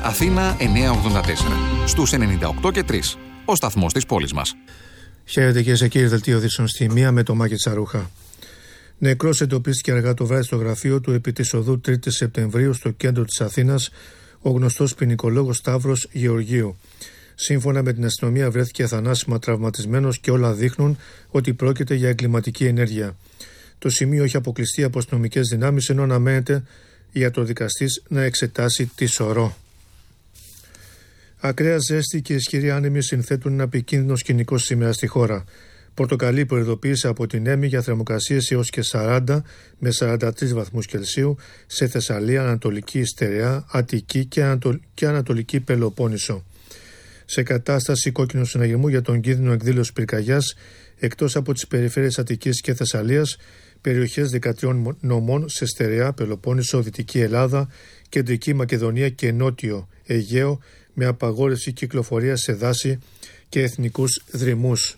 Αθήνα 984. Στους 98 και 3. Ο σταθμός της πόλης μας. Χαίρετε κυρίες και κύριοι, δελτίο ειδήσεων στη 1 με το Μάκη Τσαρούχα. Νεκρός εντοπίστηκε αργά το βράδυ στο γραφείο του επί της οδού 3η Σεπτεμβρίου στο κέντρο της Αθήνας ο γνωστός ποινικολόγος Σταύρος Γεωργίου. Σύμφωνα με την αστυνομία, βρέθηκε θανάσιμα τραυματισμένος και όλα δείχνουν ότι πρόκειται για εγκληματική ενέργεια. Το σημείο έχει αποκλειστεί από αστυνομικές δυνάμεις, ενώ αναμένεται ιατροδικαστής να εξετάσει τη σωρό. Ακραία ζέστη και ισχυροί άνεμοι συνθέτουν ένα επικίνδυνο σκηνικό σήμερα στη χώρα. Πορτοκαλί προειδοποίησε από την ΕΜΗ για θερμοκρασίες έως και 40 με 43 βαθμούς Κελσίου σε Θεσσαλία, Ανατολική Στερεά, Αττική και Ανατολική Πελοπόννησο. Σε κατάσταση κόκκινου συναγερμού για τον κίνδυνο εκδήλωσης πυρκαγιάς, εκτός από τις περιφέρειες Αττικής και Θεσσαλίας, περιοχές 13 νομών σε Στερεά, Πελοπόννησο, Δυτική Ελλάδα, Κεντρική Μακεδονία και Νότιο Αιγαίο, με απαγόρευση κυκλοφορίας σε δάση και εθνικούς δρυμούς.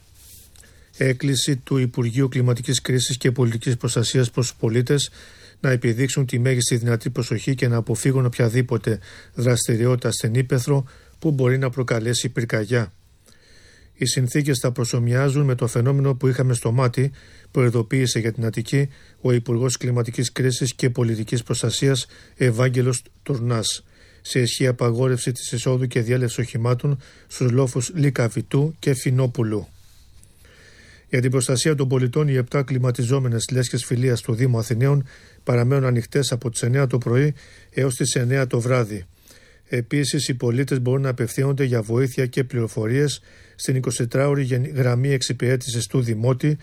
Έκκληση του Υπουργείου Κλιματικής Κρίσης και Πολιτικής Προστασίας προς τους πολίτες να επιδείξουν τη μέγιστη δυνατή προσοχή και να αποφύγουν οποιαδήποτε δραστηριότητα στην ύπαιθρο που μπορεί να προκαλέσει πυρκαγιά. Οι συνθήκες θα προσομοιάζουν με το φαινόμενο που είχαμε στο Μάτι, προειδοποίησε για την Αττική ο Υπουργός Κλιματικής Κρίσης και Πολιτικής Προστασίας Ευάγγελος Τουρνάς. Σε ισχύ απαγόρευση της εισόδου και διέλευσης οχημάτων στους λόφους Λυκαβητού και Φινόπουλου. Για την προστασία των πολιτών, οι 7 κλιματιζόμενες λέσχες φιλίας του Δήμου Αθηναίων παραμένουν ανοιχτές από τις 9 το πρωί έως τις 9 το βράδυ. Επίσης, οι πολίτες μπορούν να απευθύνονται για βοήθεια και πληροφορίες στην 24ωρη γραμμή εξυπηρέτησης του Δημότη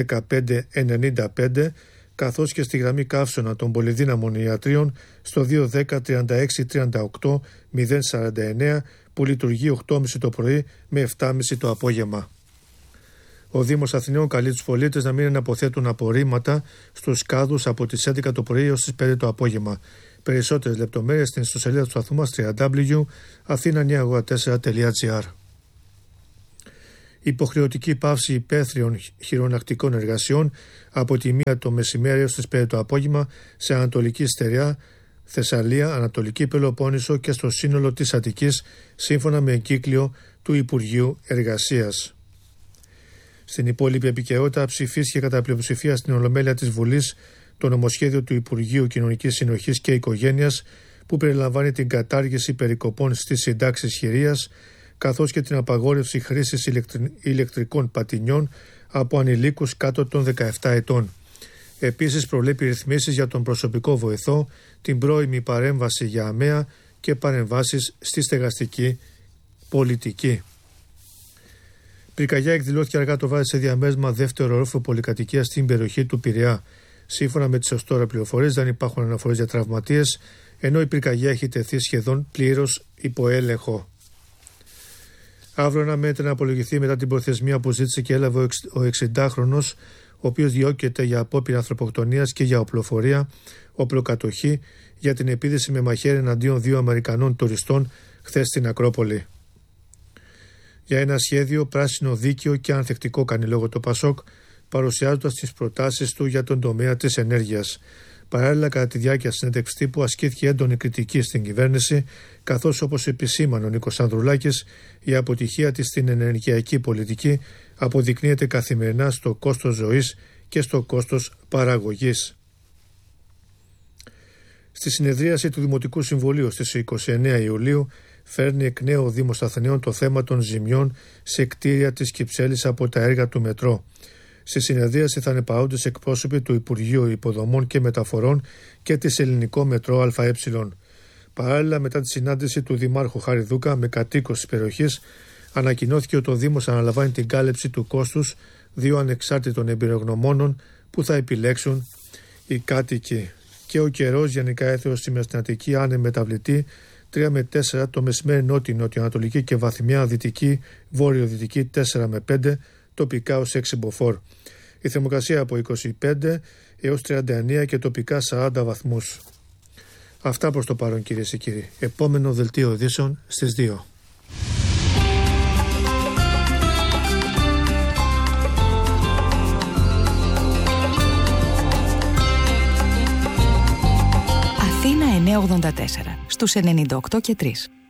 1595, καθώς και στη γραμμή καύσωνα των πολυδύναμων ιατρίων στο 210 36 38 049 που λειτουργεί 8.30 το πρωί με 7.30 το απόγευμα. Ο Δήμος Αθηναίων καλεί τους πολίτες να μην αναποθέτουν απορρίμματα στους κάδους από τις 11 το πρωί έως τις 5 το απόγευμα. Περισσότερες λεπτομέρειες στην ιστοσελίδα του σταθμού μας www.athena984.gr. Υποχρεωτική πάυση υπαίθριων χειρονακτικών εργασιών από τη 1 το μεσημέρι έως τις 5 το απόγευμα σε Ανατολική Στερεά, Θεσσαλία, Ανατολική Πελοπόννησο και στο σύνολο της Αττικής, σύμφωνα με εγκύκλιο του Υπουργείου Εργασίας. Στην υπόλοιπη επικαιρότητα, ψηφίστηκε κατά πλειοψηφία στην Ολομέλεια της Βουλής το νομοσχέδιο του Υπουργείου Κοινωνικής Συνοχής και Οικογένειας, που περιλαμβάνει την κατάργηση περικοπών στις συντάξεις χειρίας, καθώς και την απαγόρευση χρήσης ηλεκτρικών πατινιών από ανηλίκους κάτω των 17 ετών. Επίσης, προβλέπει ρυθμίσεις για τον προσωπικό βοηθό, την πρώιμη παρέμβαση για αμαία και παρεμβάσεις στη στεγαστική πολιτική. Πυρκαγιά εκδηλώθηκε αργά το βράδυ σε διαμέρισμα δεύτερο όροφο πολυκατοικίας στην περιοχή του Πειραιά. Σύμφωνα με τις ως τώρα πληροφορίες, δεν υπάρχουν αναφορές για τραυματίες, ενώ η πυρκαγιά έχει τεθεί σχεδόν πλήρως υπό έλεγχο. Αύριο αναμένεται να απολογηθεί μετά την προθεσμία που ζήτησε και έλαβε ο 60χρονος, ο οποίος διώκεται για απόπειρα ανθρωποκτονίας και για οπλοφορία, οπλοκατοχή, για την επίθεση με μαχαίρι εναντίον 2 Αμερικανών τουριστών χθες στην Ακρόπολη. Για ένα σχέδιο πράσινο, δίκαιο και ανθεκτικό, κάνει λόγο το ΠΑΣΟΚ, παρουσιάζοντας τις προτάσεις του για τον τομέα της ενέργειας. Παράλληλα, κατά τη διάρκεια συνέντευξης τύπου ασκήθηκε έντονη κριτική στην κυβέρνηση, καθώς, όπως επισήμανε ο Νίκος Ανδρουλάκης, η αποτυχία της στην ενεργειακή πολιτική αποδεικνύεται καθημερινά στο κόστος ζωής και στο κόστος παραγωγής. Στη συνεδρίαση του Δημοτικού Συμβουλίου στις 29 Ιουλίου, φέρνει εκ νέου ο Δήμος Αθηναίων το θέμα των ζημιών σε κτίρια της Κυψέλης από τα έργα του μετρό. Στη συνεδρίαση θα είναι παρόντες εκπρόσωποι του Υπουργείου Υποδομών και Μεταφορών και της Ελληνικό Μετρό ΑΕ. Παράλληλα, μετά τη συνάντηση του Δημάρχου Χάρη Δούκα με κατοίκους της περιοχής, ανακοινώθηκε ότι ο Δήμος αναλαμβάνει την κάλυψη του κόστους 2 ανεξάρτητων εμπειρογνωμόνων που θα επιλέξουν οι κάτοικοι. Και ο καιρός γενικά έθεος σήμερα στην Αττική άνεμη μεταβλητή 3 με 4, το μεσημέρι νότιο-ανατολική και βαθμιά δυτική, βόρειο-δυτική 4 με 5, τοπικά ως 6 μποφόρ. Η θερμοκρασία από 25 έως 39 και τοπικά 40 βαθμούς. Αυτά προς το παρόν, κυρίες και κύριοι. Επόμενο δελτίο ειδήσεων στις 2. Αθήνα 1984 στους 98 και 3.